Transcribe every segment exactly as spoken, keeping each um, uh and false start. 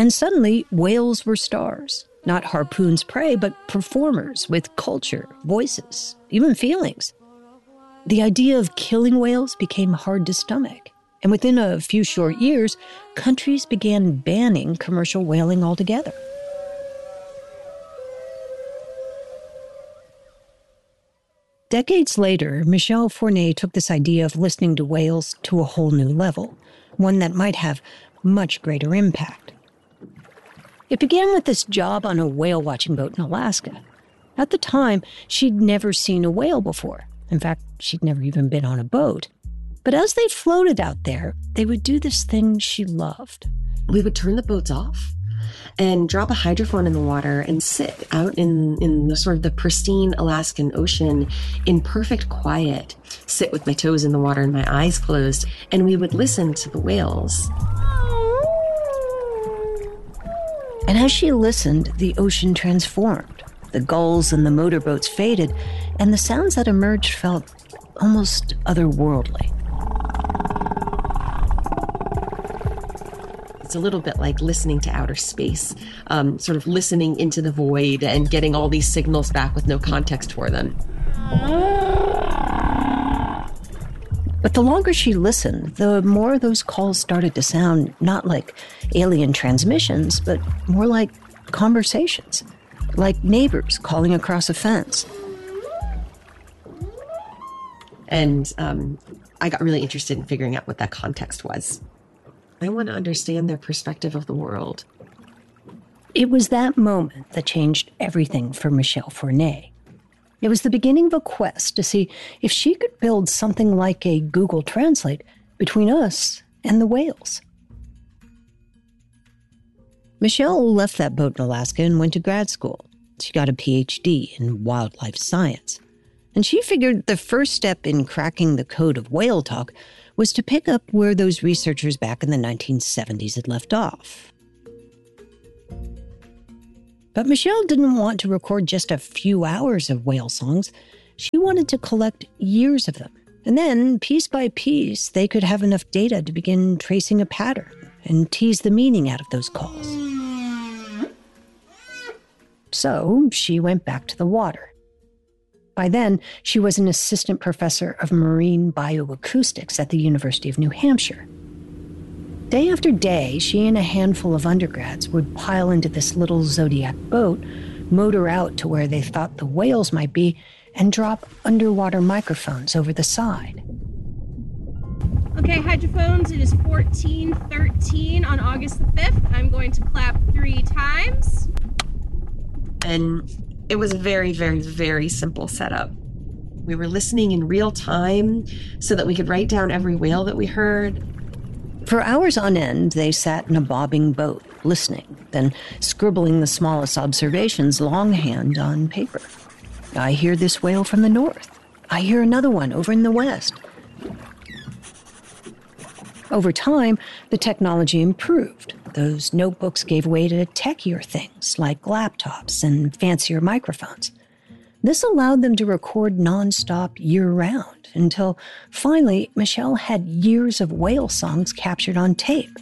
And suddenly, whales were stars. Not harpoons prey, but performers with culture, voices, even feelings. The idea of killing whales became hard to stomach. And within a few short years, countries began banning commercial whaling altogether. Decades later, Michel Fournier took this idea of listening to whales to a whole new level, one that might have much greater impact. It began with this job on a whale-watching boat in Alaska. At the time, she'd never seen a whale before. In fact, she'd never even been on a boat. But as they floated out there, they would do this thing she loved. We would turn the boats off and drop a hydrophone in the water and sit out in, in the sort of the pristine Alaskan Ocean in perfect quiet, sit with my toes in the water and my eyes closed, and we would listen to the whales. And as she listened, the ocean transformed. The gulls and the motorboats faded, and the sounds that emerged felt almost otherworldly. It's a little bit like listening to outer space, um, sort of listening into the void and getting all these signals back with no context for them. But the longer she listened, the more those calls started to sound not like alien transmissions, but more like conversations, like neighbors calling across a fence. And um, I got really interested in figuring out what that context was. I want to understand their perspective of the world. It was that moment that changed everything for Michel Fournier. It was the beginning of a quest to see if she could build something like a Google Translate between us and the whales. Michelle left that boat in Alaska and went to grad school. She got a P H D in wildlife science. And she figured the first step in cracking the code of whale talk was to pick up where those researchers back in the nineteen seventies had left off. But Michelle didn't want to record just a few hours of whale songs. She wanted to collect years of them. And then, piece by piece, they could have enough data to begin tracing a pattern and tease the meaning out of those calls. So she went back to the water. By then, she was an assistant professor of marine bioacoustics at the University of New Hampshire. Day after day, she and a handful of undergrads would pile into this little Zodiac boat, motor out to where they thought the whales might be, and drop underwater microphones over the side. Okay, hydrophones, it is fourteen thirteen on August the fifth. I'm going to clap three times. And it was a very, very, very simple setup. We were listening in real time so that we could write down every whale that we heard. For hours on end, they sat in a bobbing boat, listening, then scribbling the smallest observations longhand on paper. I hear this whale from the north. I hear another one over in the west. Over time, the technology improved. Those notebooks gave way to techier things like laptops and fancier microphones. This allowed them to record nonstop year-round until finally Michelle had years of whale songs captured on tape.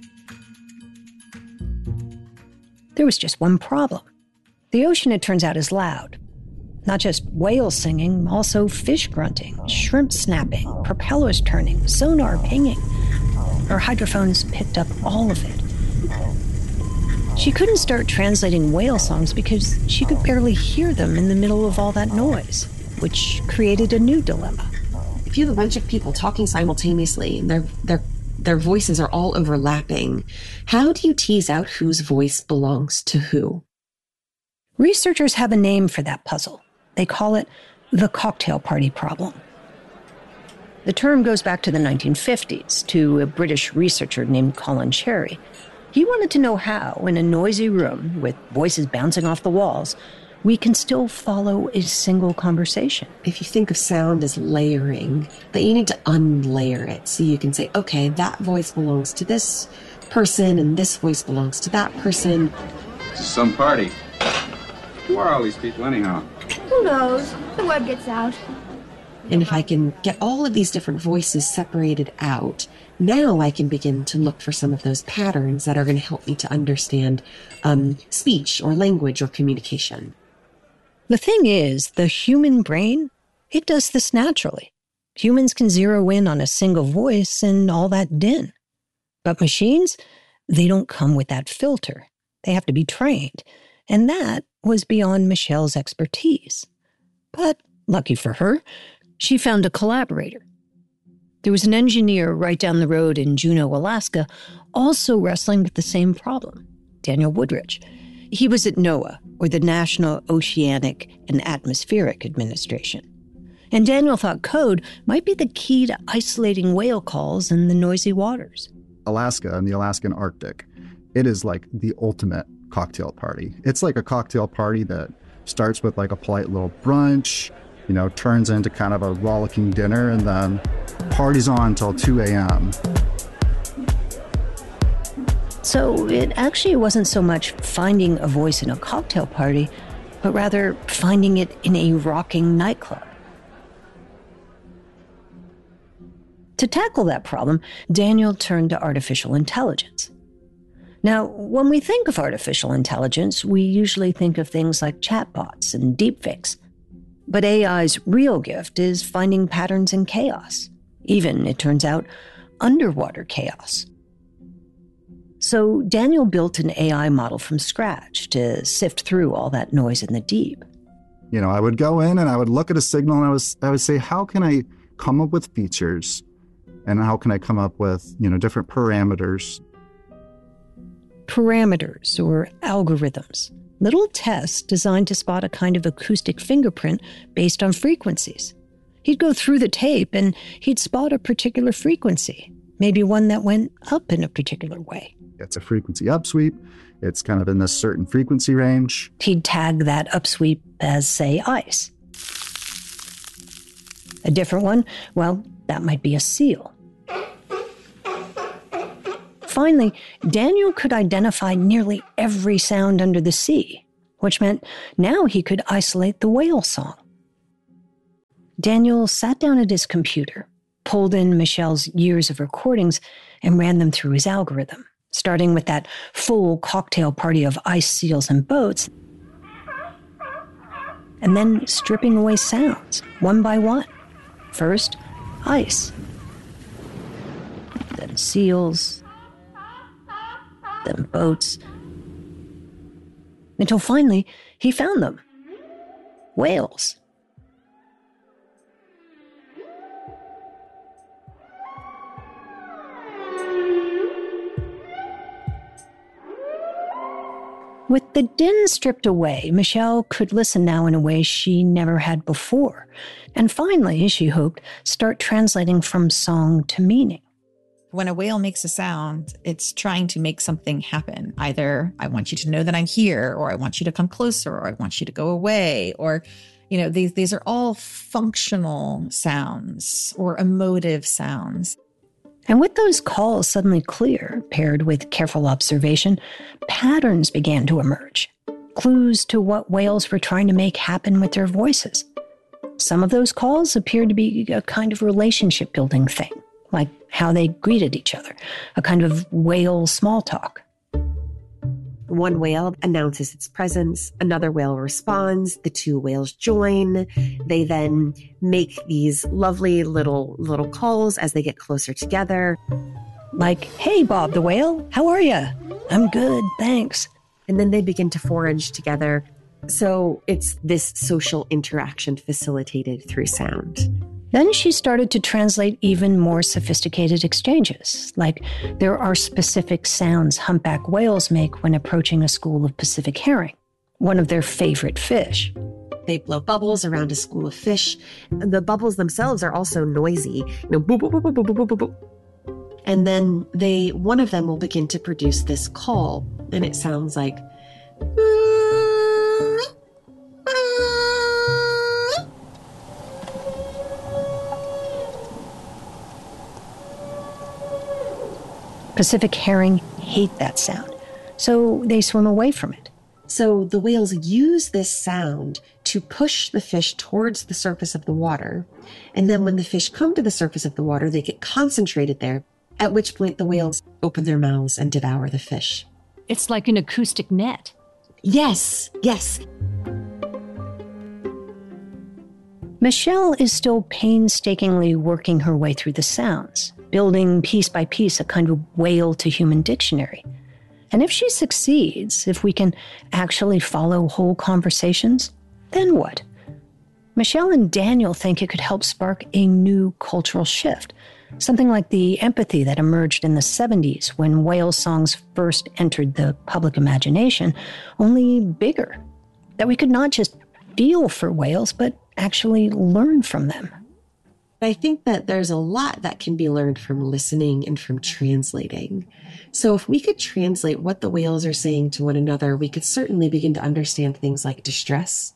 There was just one problem. The ocean, it turns out, is loud. Not just whales singing, also fish grunting, shrimp snapping, propellers turning, sonar pinging. Her hydrophones picked up all of it. She couldn't start translating whale songs because she could barely hear them in the middle of all that noise, which created a new dilemma. If you have a bunch of people talking simultaneously and their their their voices are all overlapping, how do you tease out whose voice belongs to who? Researchers have a name for that puzzle. They call it the cocktail party problem. The term goes back to the nineteen fifties, to a British researcher named Colin Cherry. He wanted to know how, in a noisy room with voices bouncing off the walls, we can still follow a single conversation. If you think of sound as layering, that you need to unlayer it so you can say, okay, that voice belongs to this person and this voice belongs to that person. This is some party. Who are all these people anyhow? Who knows? The word gets out. And if I can get all of these different voices separated out, now I can begin to look for some of those patterns that are going to help me to understand um, speech or language or communication. The thing is, the human brain, it does this naturally. Humans can zero in on a single voice and all that din. But machines, they don't come with that filter. They have to be trained. And that was beyond Michelle's expertise. But lucky for her, she found a collaborator. There was an engineer right down the road in Juneau, Alaska, also wrestling with the same problem, Daniel Woodrich. He was at NOAA, or the National Oceanic and Atmospheric Administration. And Daniel thought code might be the key to isolating whale calls in the noisy waters. Alaska and the Alaskan Arctic, it is like the ultimate cocktail party. It's like a cocktail party that starts with like a polite little brunch, you know, turns into kind of a rollicking dinner, and then parties on until two a.m. So it actually wasn't so much finding a voice in a cocktail party, but rather finding it in a rocking nightclub. To tackle that problem, Daniel turned to artificial intelligence. Now, when we think of artificial intelligence, we usually think of things like chatbots and deepfakes. But A I's real gift is finding patterns in chaos, even, it turns out, underwater chaos. So Daniel built an A I model from scratch to sift through all that noise in the deep. You know, I would go in and I would look at a signal and I was I would say, how can I come up with features, and how can I come up with, you know, different parameters? Parameters, or algorithms. Little tests designed to spot a kind of acoustic fingerprint based on frequencies. He'd go through the tape and he'd spot a particular frequency, maybe one that went up in a particular way. It's a frequency upsweep. It's kind of in this certain frequency range. He'd tag that upsweep as, say, ice. A different one, well, that might be a seal. Finally, Daniel could identify nearly every sound under the sea, which meant now he could isolate the whale song. Daniel sat down at his computer, pulled in Michelle's years of recordings, and ran them through his algorithm, starting with that full cocktail party of ice seals and boats, and then stripping away sounds, one by one. First, ice. Then seals. Then boats. Until finally, he found them. Whales. With the din stripped away, Michelle could listen now in a way she never had before, and finally, she hoped, start translating from song to meaning. When a whale makes a sound, it's trying to make something happen. Either I want you to know that I'm here, or I want you to come closer, or I want you to go away, or, you know, these, these are all functional sounds or emotive sounds. And with those calls suddenly clear, paired with careful observation, patterns began to emerge. Clues to what whales were trying to make happen with their voices. Some of those calls appeared to be a kind of relationship building thing, like how they greeted each other, a kind of whale small talk. One whale announces its presence, another whale responds, the two whales join. They then make these lovely little little calls as they get closer together. Like, hey, Bob the whale, how are you? I'm good, thanks. And then they begin to forage together. So it's this social interaction facilitated through sound. Then she started to translate even more sophisticated exchanges, like there are specific sounds humpback whales make when approaching a school of Pacific herring, one of their favorite fish. They blow bubbles around a school of fish. The bubbles themselves are also noisy. You know, boop, boop, boop, boop, boop, boop, boop. And then they, one of them will begin to produce this call, and it sounds like, Pacific herring hate that sound, so they swim away from it. So the whales use this sound to push the fish towards the surface of the water. And then when the fish come to the surface of the water, they get concentrated there, at which point the whales open their mouths and devour the fish. It's like an acoustic net. Yes, yes. Michelle is still painstakingly working her way through the sounds, building piece by piece a kind of whale-to-human dictionary. And if she succeeds, if we can actually follow whole conversations, then what? Michelle and Daniel think it could help spark a new cultural shift, something like the empathy that emerged in the seventies when whale songs first entered the public imagination, only bigger. That we could not just feel for whales, but actually learn from them. I think that there's a lot that can be learned from listening and from translating. So if we could translate what the whales are saying to one another, we could certainly begin to understand things like distress.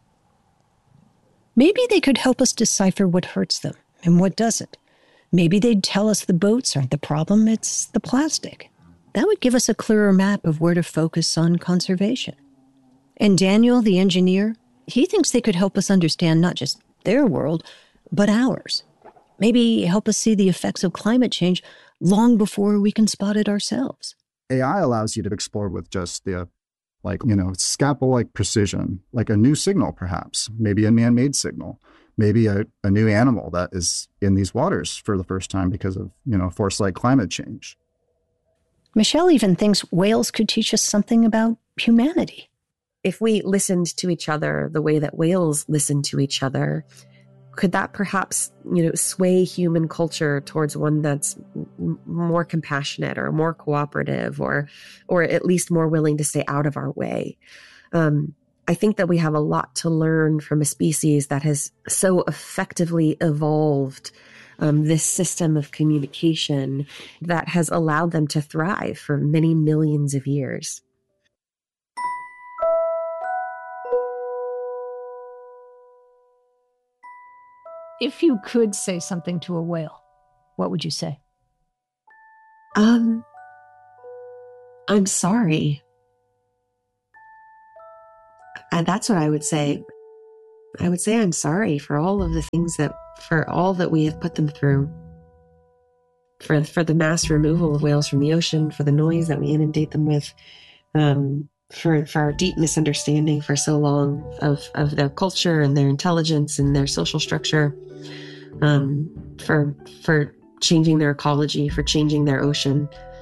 Maybe they could help us decipher what hurts them and what doesn't. Maybe they'd tell us the boats aren't the problem, it's the plastic. That would give us a clearer map of where to focus on conservation. And Daniel, the engineer, he thinks they could help us understand not just their world, but ours. Maybe help us see the effects of climate change long before we can spot it ourselves. A I allows you to explore with just the, like, you know, scalpel-like precision, like a new signal, perhaps, maybe a man-made signal, maybe a, a new animal that is in these waters for the first time because of, you know, force-like climate change. Michelle even thinks whales could teach us something about humanity. If we listened to each other the way that whales listen to each other, could that perhaps, you know, sway human culture towards one that's m- more compassionate or more cooperative, or, or at least more willing to stay out of our way? Um, I think that we have a lot to learn from a species that has so effectively evolved um, this system of communication that has allowed them to thrive for many millions of years. If you could say something to a whale, what would you say? Um, I'm sorry. And that's what I would say. I would say I'm sorry for all of the things that, for all that we have put them through. For, for the mass removal of whales from the ocean, for the noise that we inundate them with, um, for, for our deep misunderstanding for so long of, of their culture and their intelligence and their social structure, um, for, for changing their ecology, for changing their ocean.